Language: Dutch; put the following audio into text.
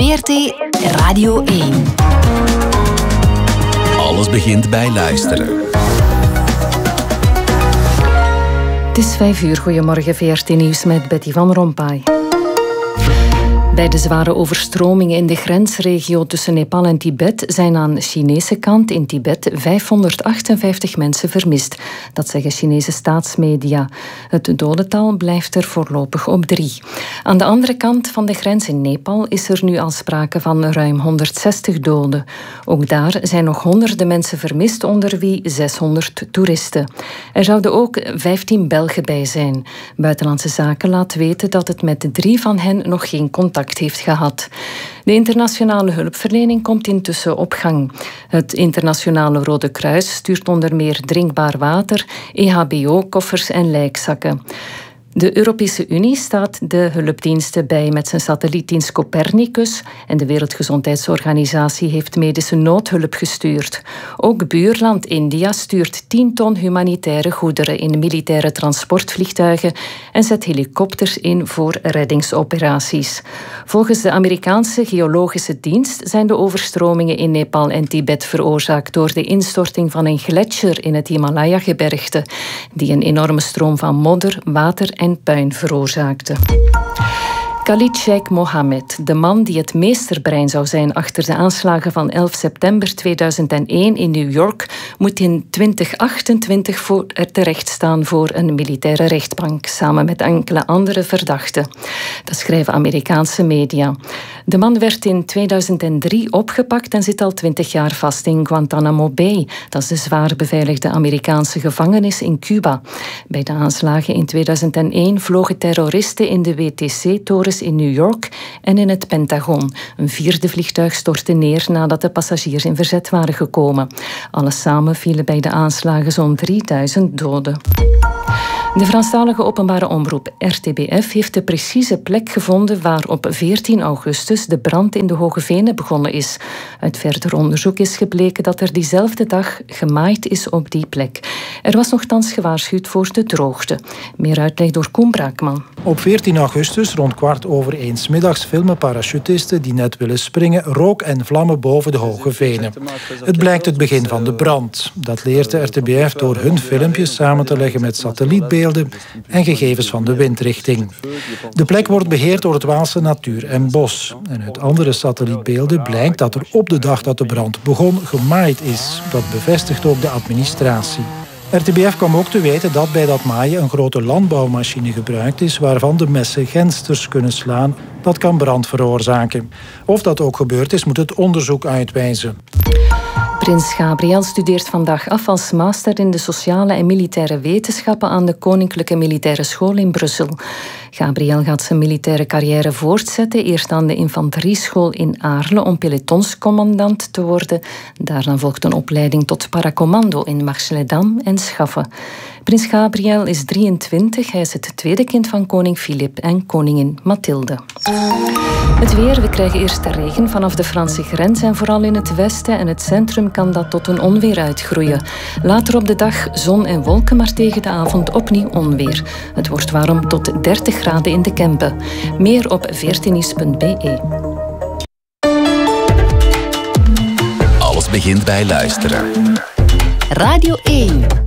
VRT Radio 1. Alles begint bij luisteren. Het is 5:00. Goedemorgen, VRT Nieuws met Betty van Rompuy. Bij de zware overstromingen in de grensregio tussen Nepal en Tibet zijn aan de Chinese kant in Tibet 558 mensen vermist. Dat zeggen Chinese staatsmedia. Het dodental blijft er voorlopig op 3. Aan de andere kant van de grens in Nepal is er nu al sprake van ruim 160 doden. Ook daar zijn nog honderden mensen vermist, onder wie 600 toeristen. Er zouden ook 15 Belgen bij zijn. Buitenlandse Zaken laat weten dat het met 3 van hen nog geen contact heeft gehad. De internationale hulpverlening komt intussen op gang. Het Internationale Rode Kruis stuurt onder meer drinkbaar water, EHBO-koffers en lijkzakken. De Europese Unie staat de hulpdiensten bij met zijn satellietdienst Copernicus en de Wereldgezondheidsorganisatie heeft medische noodhulp gestuurd. Ook buurland India stuurt 10 ton humanitaire goederen in militaire transportvliegtuigen en zet helikopters in voor reddingsoperaties. Volgens de Amerikaanse Geologische Dienst zijn de overstromingen in Nepal en Tibet veroorzaakt door de instorting van een gletsjer in het Himalaya-gebergte, die een enorme stroom van modder, water en puin veroorzaakte. Khalid Sheikh Mohammed, de man die het meesterbrein zou zijn achter de aanslagen van 11 september 2001 in New York, moet in 2028 terechtstaan voor een militaire rechtbank, samen met enkele andere verdachten. Dat schrijven Amerikaanse media. De man werd in 2003 opgepakt en zit al 20 jaar vast in Guantanamo Bay. Dat is de zwaar beveiligde Amerikaanse gevangenis in Cuba. Bij de aanslagen in 2001 vlogen terroristen in de WTC-torens in New York en in het Pentagon. Een 4e vliegtuig stortte neer nadat de passagiers in verzet waren gekomen. Alles samen vielen bij de aanslagen zo'n 3000 doden. De Franstalige openbare omroep RTBF heeft de precieze plek gevonden waar op 14 augustus de brand in de Hoge Venen begonnen is. Uit verder onderzoek is gebleken dat er diezelfde dag gemaaid is op die plek. Er was nochtans gewaarschuwd voor de droogte. Meer uitleg door Koen Braakman. Op 14 augustus, rond 1:15 middags, filmen parachutisten die net willen springen rook en vlammen boven de Hoge Venen. Het blijkt het begin van de brand. Dat leert de RTBF door hun filmpjes samen te leggen met satellietbeelden en gegevens van de windrichting. De plek wordt beheerd door het Waalse Natuur en Bos. En uit andere satellietbeelden blijkt dat er op de dag dat de brand begon gemaaid is. Dat bevestigt ook de administratie. RTBF kwam ook te weten dat bij dat maaien een grote landbouwmachine gebruikt is waarvan de messen gensters kunnen slaan. Dat kan brand veroorzaken. Of dat ook gebeurd is, moet het onderzoek uitwijzen. Prins Gabriel studeert vandaag af als master in de sociale en militaire wetenschappen aan de Koninklijke Militaire School in Brussel. Gabriel gaat zijn militaire carrière voortzetten, eerst aan de infanterieschool in Aarle om pelotonscommandant te worden. Daarna volgt een opleiding tot paracommando in Marche-les-Dames en Schaffen. Prins Gabriel is 23, hij is het tweede kind van koning Filip en koningin Mathilde. Het weer, we krijgen eerst de regen vanaf de Franse grens en vooral in het westen en het centrum kan dat tot een onweer uitgroeien. Later op de dag zon en wolken, maar tegen de avond opnieuw onweer. Het wordt warm tot 30 graden in de Kempen. Meer op veertenieuws.be. Alles begint bij luisteren. Radio 1.